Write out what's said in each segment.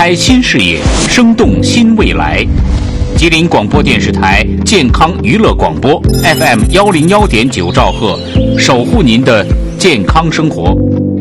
开新视野，生动新未来。吉林广播电视台健康娱乐广播 FM 101.9兆赫，守护您的健康生活。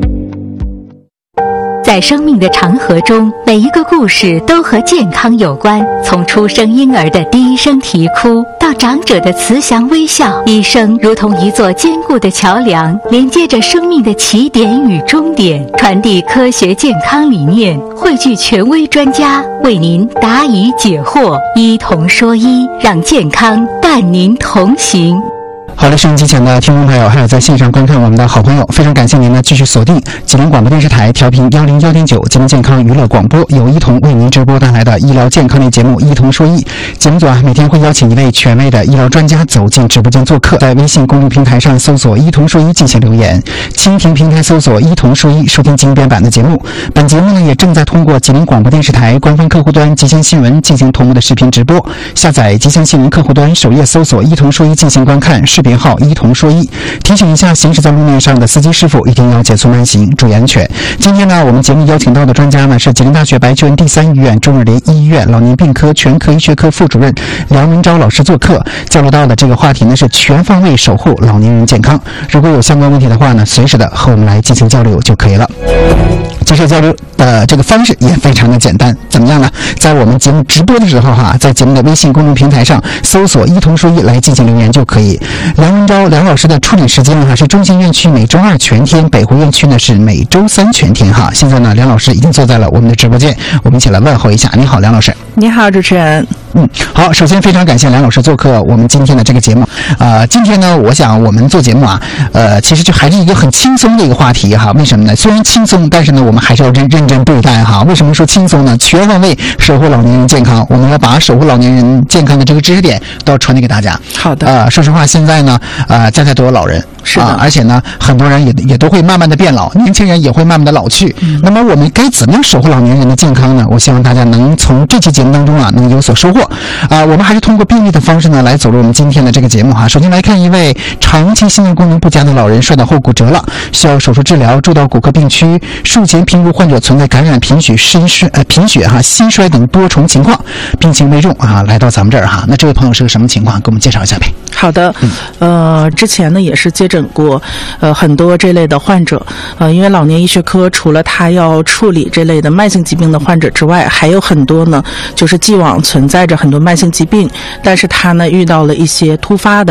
在生命的长河中，每一个故事都和健康有关。从出生婴儿的第一声啼哭，到长者的慈祥微笑，医生如同一座坚固的桥梁，连接着生命的起点与终点，传递科学健康理念，汇聚权威专家，为您答疑解惑，医同说医，让健康伴您同行。 好的，收音机前的听众朋友，还有在线上观看我们的好朋友，非常感谢您呢继续锁定吉林广播电视台调频101.9吉林健康娱乐广播，由医同为您直播带来的医疗健康类节目医同说医。节目组每天会邀请一位权威的医疗专家走进直播间做客，在微信公众平台上搜索医同说医进行留言，蜻蜓平台搜索医同说医收听精编版的节目。本节目呢也正在通过吉林广播电视台官方客户端吉祥新闻进行同步的视频直播，下载吉祥新闻客户端首页搜索医同说医进行观看，视频号医同说医。提醒一下行驶在路面上的司机师傅一定要减速慢行，注意安全。今天呢我们节目邀请到的专家呢是吉林大学白求恩第3医院中日联医院老年病科全科医学科副主任梁文昭老师做客，交流到的这个话题呢是全方位守护老年人健康。如果有相关问题的话呢，随时的和我们来进行交流就可以了。接受交流的这个方式也非常的简单，怎么样呢？在我们节目直播的时候在节目的微信公众平台上搜索医同说医来进行留言就可以。梁文昭梁老师的出诊时间是中心院区每周2全天，北湖院区呢是每周3全天现在呢梁老师已经坐在了我们的直播间，我们一起来问候一下。你好，梁老师。 你好，主持人。 好，首先非常感谢梁老师做客我们今天的这个节目。今天呢我想我们做节目其实就还是一个很轻松的一个话题为什么呢？虽然轻松，但是呢我们还是要认真对待为什么说轻松呢？全方位守护老年人健康，我们要把守护老年人健康的这个知识点都要传递给大家。 好的。 说实话，现在呢家家都有老人， 是的， 而且呢很多人也都会慢慢的变老，年轻人也会慢慢的老去。那么我们该怎么样守护老年人的健康呢？我希望大家能从这期节目当中能有所收获。我们还是通过病例的方式呢来走入我们今天的这个节目首先来看一位长期心脏功能不佳的老人，摔倒后骨折了，需要手术治疗，住到骨科病区。术前评估患者存在感染、贫血、心衰等多重情况，病情危重来到咱们这儿那这位朋友是个什么情况？给我们介绍一下呗。 好的。之前呢也是接诊过很多这类的患者。因为老年医学科除了他要处理这类的慢性疾病的患者之外，还有很多呢就是既往存在着很多慢性疾病，但是他呢遇到了一些突发的